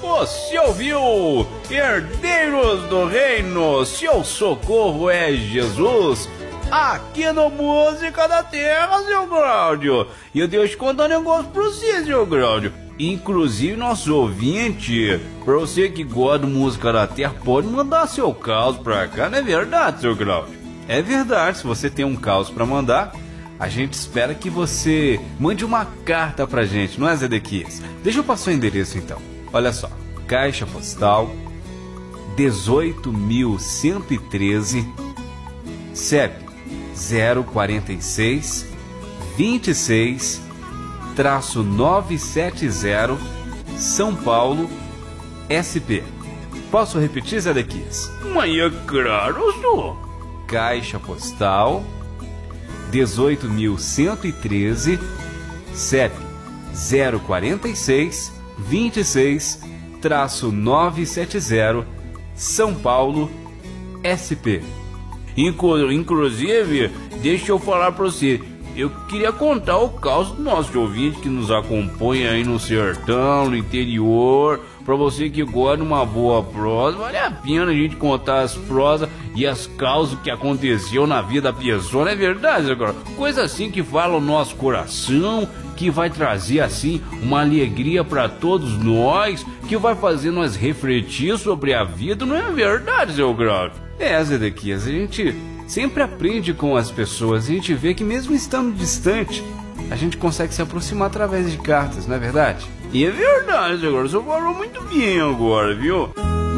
Você ouviu? Herdeiros do Reino, seu socorro é Jesus. Aqui no Música da Terra, seu Cláudio. E eu deixo contar um negócio pra você, seu Cláudio. Inclusive, nosso ouvinte, pra você que gosta de Música da Terra, pode mandar seu caos pra cá, não é verdade, seu Cláudio? É verdade, se você tem um caos pra mandar, a gente espera que você mande uma carta pra gente, não é, Zedequias? Deixa eu passar o endereço então. Olha só, Caixa Postal 18.113, CEP 046 26-970, São Paulo, SP. Posso repetir, Zedequias? Mas é claro, senhor. Caixa Postal 18.113, CEP 046 26-970, São Paulo, SP. Inclusive, deixa eu falar pra você, eu queria contar o caos do nosso ouvinte que nos acompanha aí no sertão, no interior. Pra você que gosta de uma boa prosa, vale a pena a gente contar as prosas e as causas que aconteceu na vida da pessoa, não é verdade, agora? Coisa assim que fala o nosso coração, que vai trazer assim uma alegria pra todos nós, que vai fazer nós refletir sobre a vida, não é verdade, seu Grau? É, Zedequias, a gente sempre aprende com as pessoas, a gente vê que mesmo estando distante, a gente consegue se aproximar através de cartas, não é verdade? E é verdade, agora o senhor falou muito bem agora, viu?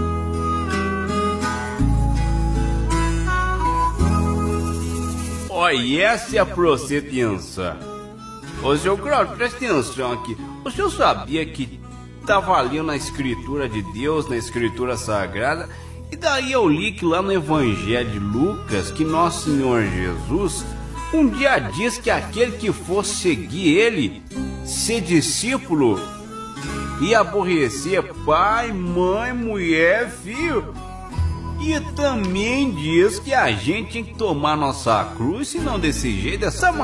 Olha, essa é a pra você pensar. Ô, seu Cláudio, presta atenção aqui. O senhor sabia que estava ali na Escritura de Deus, na Escritura Sagrada, e daí eu li que lá no Evangelho de Lucas, que Nosso Senhor Jesus um dia diz que aquele que for seguir ele, ser discípulo, e aborrecer pai, mãe, mulher, filho. E também diz que a gente tem que tomar nossa cruz, se não desse jeito, dessa maneira.